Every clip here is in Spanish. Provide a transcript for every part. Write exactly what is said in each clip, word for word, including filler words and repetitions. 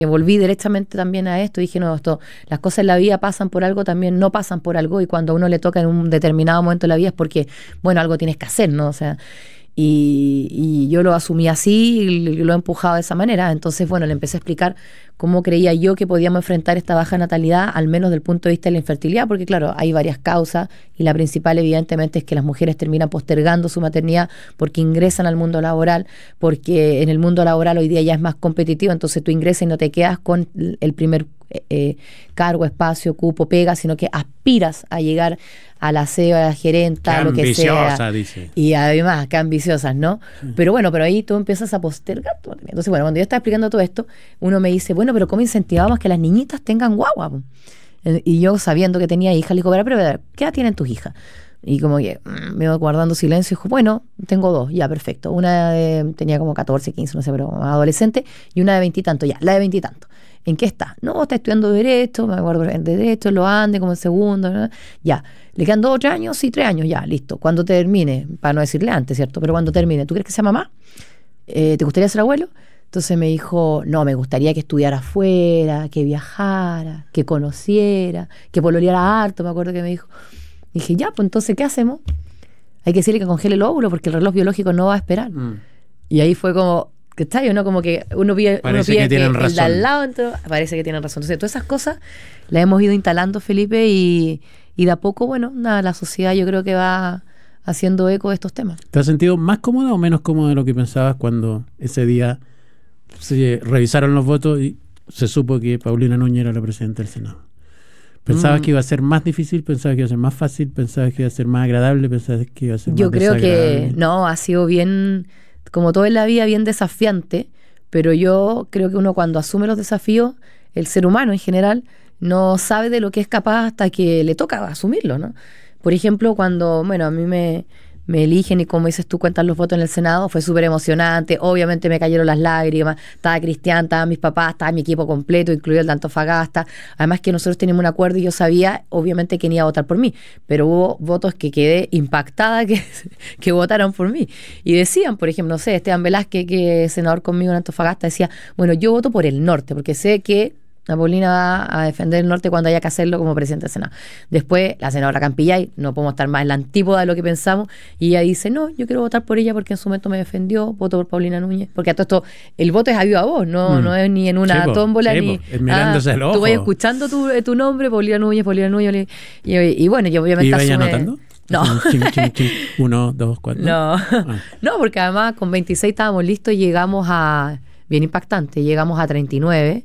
que volví directamente también a esto, dije, no, esto, las cosas en la vida pasan por algo, también no pasan por algo, y cuando a uno le toca en un determinado momento de la vida es porque, bueno, algo tienes que hacer, ¿no? O sea, y, y yo lo asumí así y lo he empujado de esa manera. Entonces, bueno, le empecé a explicar cómo creía yo que podíamos enfrentar esta baja natalidad, al menos desde el punto de vista de la infertilidad, porque claro, hay varias causas y la principal evidentemente es que las mujeres terminan postergando su maternidad porque ingresan al mundo laboral, porque en el mundo laboral hoy día ya es más competitivo, entonces tú ingresas y no te quedas con el primer eh, cargo, espacio, cupo, pega, sino que aspiras a llegar a la C E O, a la gerenta, qué lo que ambiciosa, sea. Dice. Y además, qué ambiciosas, ¿no? Sí. Pero bueno, pero ahí tú empiezas a postergar. Entonces, bueno, cuando yo estaba explicando todo esto, uno me dice, bueno, pero ¿cómo incentivamos que las niñitas tengan guagua? Y yo, sabiendo que tenía hija, le digo, pero, pero, pero ¿qué edad tienen tus hijas? Y como que mmm, me iba guardando silencio, y dijo, bueno, tengo dos, ya, perfecto. Una de, tenía como catorce, quince, no sé, pero adolescente, y una de veintitantos, ya, la de veintitantos. ¿En qué está? No, está estudiando Derecho, me acuerdo de Derecho, lo ande como en segundo, ¿no? Ya. ¿Le quedan dos o tres años? Sí, tres años, ya, listo. Cuando termine, para no decirle antes, ¿cierto? Pero cuando termine, ¿tú crees que sea mamá? Eh, ¿Te gustaría ser abuelo? Entonces me dijo, no, me gustaría que estudiara afuera, que viajara, que conociera, que pololeara harto, me acuerdo que me dijo. Y dije, ya, pues entonces, ¿qué hacemos? Hay que decirle que congele el óvulo porque el reloj biológico no va a esperar. Mm. Y ahí fue como, ¿qué está yo? ¿No? Como que uno pide, uno pide que, que el de al lado, entonces, parece que tienen razón. Entonces, todas esas cosas las hemos ido instalando, Felipe, y, y de a poco, bueno, nada, la sociedad yo creo que va haciendo eco de estos temas. ¿Te has sentido más cómoda o menos cómoda de lo que pensabas cuando ese día se revisaron los votos y se supo que Paulina Núñez era la presidenta del Senado? ¿Pensabas mm. que iba a ser más difícil? ¿Pensabas que iba a ser más fácil? ¿Pensabas que iba a ser más agradable? ¿Pensabas que iba a ser yo más creo desagradable? Que no, ha sido bien, como todo en la vida, bien desafiante, pero yo creo que uno cuando asume los desafíos, el ser humano en general, no sabe de lo que es capaz hasta que le toca asumirlo, ¿no? Por ejemplo, cuando, bueno, a mí me, me eligen y como dices tú, cuentan los votos en el Senado, fue súper emocionante, obviamente me cayeron las lágrimas, estaba Cristian, estaban mis papás, estaba mi equipo completo, incluido el de Antofagasta, además que nosotros teníamos un acuerdo y yo sabía, obviamente, que iba a votar por mí, pero hubo votos que quedé impactada que, que votaron por mí, y decían, por ejemplo, no sé, Esteban Velázquez, que es senador conmigo en Antofagasta, decía, bueno, yo voto por el norte, porque sé que la Paulina va a defender el norte cuando haya que hacerlo como presidente del Senado. Después, la senadora Campillay, no podemos estar más en la antípoda de lo que pensamos, y ella dice, no, yo quiero votar por ella porque en su momento me defendió, voto por Paulina Núñez, porque a todo esto, el voto es a viva voz, no, mm. no es ni en una sí, tómbola, sí, ni... Es mirándose ah, el ojo. Tú vas escuchando tu, tu nombre, Paulina Núñez, Paulina Núñez, y, y, y bueno, yo obviamente... ¿Y vaya anotando? No. Ching, ching, ching. Uno, dos, cuatro. No. Ah. No, porque además con veintiséis estábamos listos y llegamos a... Bien impactante, llegamos a treinta y nueve.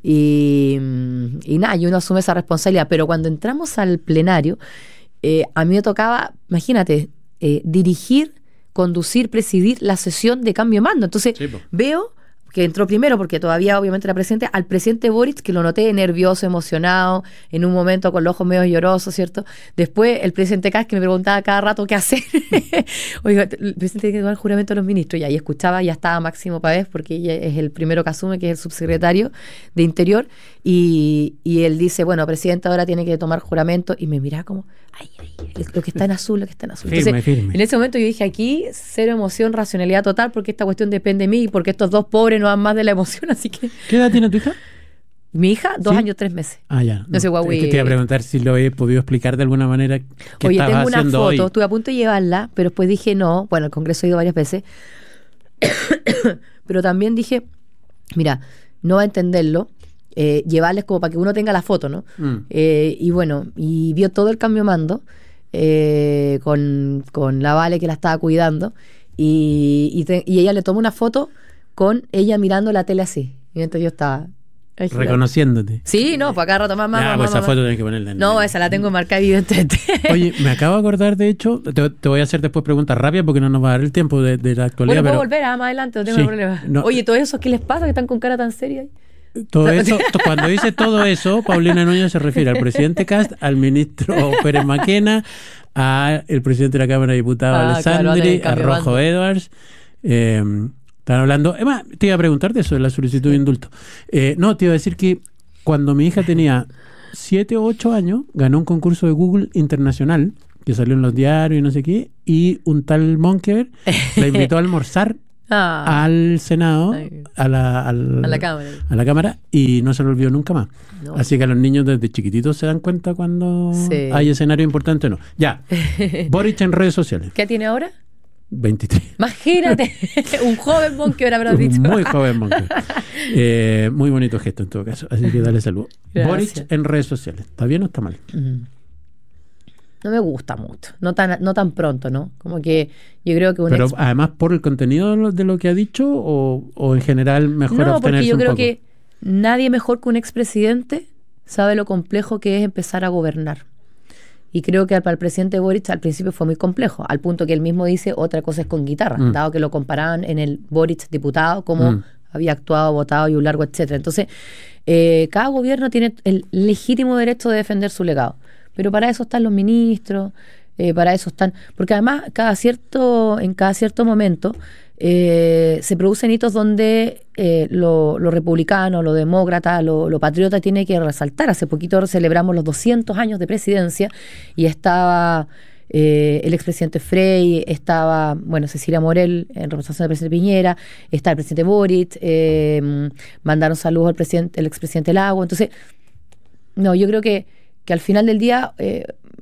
Y, y nada, y uno asume esa responsabilidad, pero cuando entramos al plenario, eh, a mí me tocaba, imagínate, eh, dirigir, conducir, presidir la sesión de cambio de mando. Entonces sí, veo que entró primero, porque todavía obviamente era presidente, al presidente Boric, que lo noté nervioso, emocionado, en un momento con los ojos medio llorosos, ¿cierto? Después el presidente Kast, que me preguntaba cada rato qué hacer. Oiga, el presidente tiene que tomar el juramento de los ministros, y ahí escuchaba, ya estaba Máximo Pavés, porque ella es el primero que asume, que es el subsecretario de Interior, y, y él dice, bueno, presidente ahora tiene que tomar juramento, y me miraba como, ay, ay, lo que está en azul, lo que está en azul. Firme, Entonces, firme. En ese momento yo dije, aquí, cero emoción, racionalidad total, porque esta cuestión depende de mí, y porque estos dos pobres no dan más de la emoción, así que... ¿Qué edad tiene tu hija? Mi hija, dos ¿Sí? años, tres meses. Ah, ya. No sé, es que te iba a preguntar si lo he podido explicar de alguna manera. ¿Qué Oye, tengo una foto, hoy? estuve a punto de llevarla, pero después dije no. Bueno, al Congreso he ido varias veces. Pero también dije, mira, no va a entenderlo. Eh, llevarles como para que uno tenga la foto, ¿no? Mm. Eh, y bueno, y vio todo el cambio de mando eh, con, con la Vale que la estaba cuidando. Y, y, te, y ella le tomó una foto con ella mirando la tele así. Y entonces yo estaba... Ay, reconociéndote. Sí, no, pues acá rato más, más, ah, más, pues más, esa foto tienes que ponerla. En no, el... esa la tengo marcada evidentemente. Oye, me acabo de acordar, de hecho, te, te voy a hacer después preguntas rápidas porque no nos va a dar el tiempo de, de la actualidad. Bueno, puedo pero... volver a más adelante, no tengo sí, problema. No. Oye, ¿todo eso qué les pasa? Que están con cara tan seria ahí. Todo eso, cuando dice todo eso, Paulina Núñez se refiere al presidente Kast, al ministro Pérez Maquena, al presidente de la Cámara de Diputados, ah, Alessandri, claro, a Rojo bando. Edwards. Eh, están hablando... Emma, te iba a preguntar de eso, de la solicitud de indulto. Eh, no, te iba a decir que cuando mi hija tenía siete o ocho años, ganó un concurso de Google internacional, que salió en los diarios y no sé qué, y un tal Monkever la invitó a almorzar ah. al Senado, a la, al, a, la cámara. a la Cámara, y no se lo olvidó nunca más. No. Así que a los niños desde chiquititos se dan cuenta cuando sí. hay escenario importante o no. Ya, Boric en redes sociales. ¿Qué tiene ahora? veintitrés. Imagínate, un joven Monque, ahora habrás dicho. Muy joven Monque. Eh, muy bonito gesto en todo caso, así que dale salud. Boric en redes sociales, ¿está bien o está mal? Mm. No me gusta mucho, no tan, no tan pronto, ¿no? Como que yo creo que... Un Pero ex... además por el contenido de lo, de lo que ha dicho o, o en general mejor no, abstenerse un poco. No, porque yo creo que nadie mejor que un expresidente sabe lo complejo que es empezar a gobernar. Y creo que para el presidente Boric al principio fue muy complejo, al punto que él mismo dice otra cosa es con guitarra, mm. dado que lo comparaban en el Boric diputado, como mm. había actuado, votado y un largo, etcétera. Entonces, eh, cada gobierno tiene el legítimo derecho de defender su legado. Pero para eso están los ministros, eh, para eso están... Porque además, cada cierto, en cada cierto momento eh, se producen hitos donde eh, lo, lo republicano, lo demócrata, lo, lo patriota tiene que resaltar. Hace poquito celebramos los doscientos años de presidencia y estaba eh, el expresidente Frey, estaba, bueno, Cecilia Morel en representación del presidente Piñera, está el presidente Boric, eh, mandaron saludos al presidente, el expresidente Lago. Entonces, no, yo creo que que al final del día eh,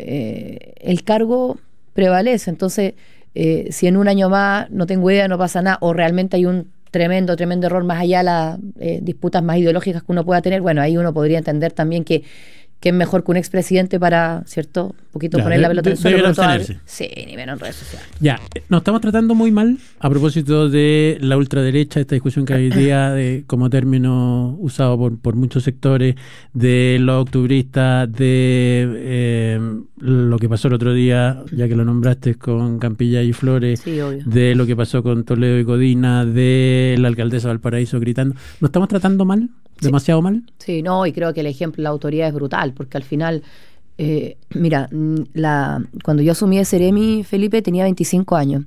eh, el cargo prevalece. Entonces, eh, si en un año más no tengo idea, no pasa nada, o realmente hay un tremendo, tremendo error más allá de las eh, disputas más ideológicas que uno pueda tener, bueno, ahí uno podría entender también que, que es mejor que un expresidente para, ¿cierto? Un poquito ya, poner de, la pelota en el suelo. Toda... Sí, ni menos en redes sociales. Ya, nos estamos tratando muy mal a propósito de la ultraderecha, esta discusión que hay hoy día de, como término usado por, por muchos sectores, de los octubristas, de eh, lo que pasó el otro día, ya que lo nombraste, con Campilla y Flores, sí, obvio. De lo que pasó con Toledo y Codina, de la alcaldesa de Valparaíso gritando. ¿Nos estamos tratando mal? ¿Demasiado sí. mal? Sí, no, y creo que el ejemplo de la autoridad es brutal, porque al final, eh, mira, la, cuando yo asumí de Seremi, Felipe, tenía veinticinco años,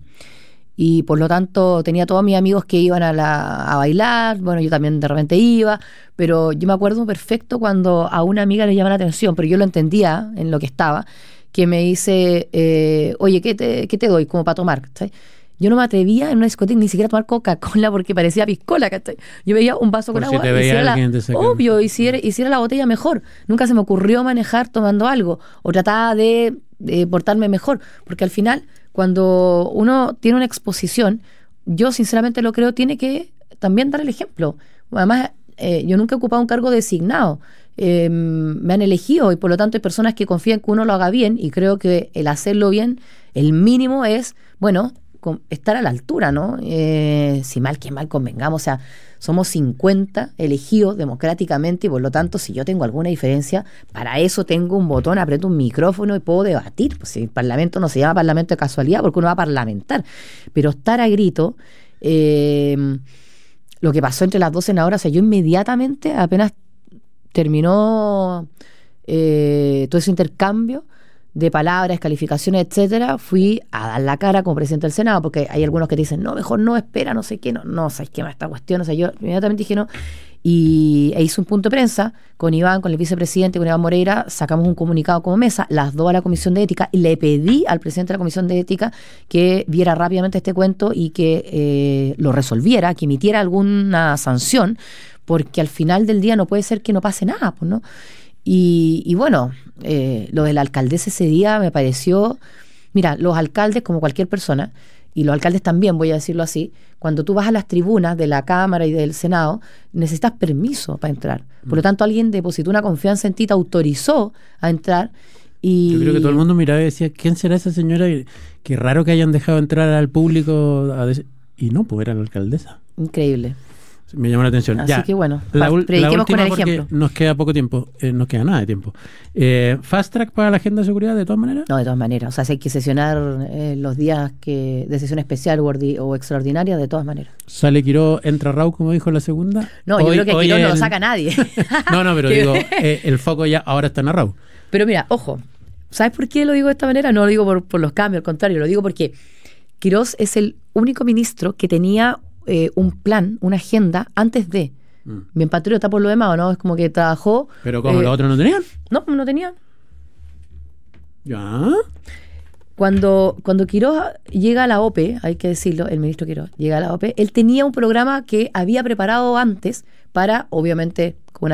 y por lo tanto tenía todos mis amigos que iban a, la, a bailar, bueno, yo también de repente iba, pero yo me acuerdo perfecto cuando a una amiga le llama la atención, pero yo lo entendía en lo que estaba, que me dice, eh, oye, ¿qué te, qué te doy como para tomar? ¿Sí? Yo no me atrevía en una discoteca ni siquiera a tomar Coca-Cola porque parecía piscola, ¿cachai? Yo veía un vaso Por con si agua te y veía hiciera alguien la, te obvio, hiciera, hiciera la botella mejor. Nunca se me ocurrió manejar tomando algo o trataba de, de portarme mejor, porque al final, cuando uno tiene una exposición, yo sinceramente lo creo, tiene que también dar el ejemplo. Además, eh, yo nunca he ocupado un cargo designado. Eh, me han elegido y por lo tanto hay personas que confían que uno lo haga bien y creo que el hacerlo bien, el mínimo es, bueno, estar a la altura, ¿no? Eh, si mal que mal convengamos, o sea, somos cincuenta elegidos democráticamente y por lo tanto, si yo tengo alguna diferencia, para eso tengo un botón, aprieto un micrófono y puedo debatir. Pues si el parlamento no se llama parlamento de casualidad porque uno va a parlamentar, pero estar a grito, eh, lo que pasó entre las dos senadoras, o sea, yo inmediatamente, apenas terminó eh, todo ese intercambio de palabras, calificaciones, etcétera, fui a dar la cara como presidente del Senado, porque hay algunos que te dicen, no, mejor no, espera, no sé qué, no, no, ¿sabes qué más esta cuestión? O sea, yo inmediatamente dije no, y e hice un punto de prensa con Iván, con el vicepresidente, con Iván Moreira, sacamos un comunicado como mesa, las dos a la Comisión de Ética, y le pedí al presidente de la Comisión de Ética que viera rápidamente este cuento y que eh, lo resolviera, que emitiera alguna sanción, porque al final del día no puede ser que no pase nada, pues, ¿no? Y, y bueno, eh, lo de la alcaldesa ese día me pareció... Mira, los alcaldes, como cualquier persona, y los alcaldes también, voy a decirlo así, cuando tú vas a las tribunas de la Cámara y del Senado, necesitas permiso para entrar. Por lo tanto, alguien depositó una confianza en ti, te autorizó a entrar. Y... Yo creo que todo el mundo miraba y decía, ¿quién será esa señora? Qué raro que hayan dejado entrar al público. A des... Y no, pues era la alcaldesa. Increíble. Me llamó la atención. Así ya, que bueno, la, prediquemos la última con el porque ejemplo. Nos queda poco tiempo, eh, nos queda nada de tiempo. Eh, ¿Fast track para la agenda de seguridad de todas maneras? No, de todas maneras. O sea, si hay que sesionar eh, los días que de sesión especial o, ordi, o extraordinaria, de todas maneras. ¿Sale Quiró, entra Raúl, como dijo la segunda? No, hoy, yo creo que Quiró el... no lo saca nadie. no, no, pero digo, eh, el foco ya ahora está en Raúl. Pero mira, ojo, ¿sabes por qué lo digo de esta manera? No lo digo por, por los cambios, al contrario, lo digo porque Quirós es el único ministro que tenía eh, un plan, una agenda antes de. Mm. Bien patriota por lo demás, ¿no? Es como que trabajó. ¿Pero como eh, los otros no tenían? No, no tenían. ¿Ya? Cuando, cuando Quiroz llega a la O P E, hay que decirlo, el ministro Quiroz llega a la O P E, él tenía un programa que había preparado antes para, obviamente,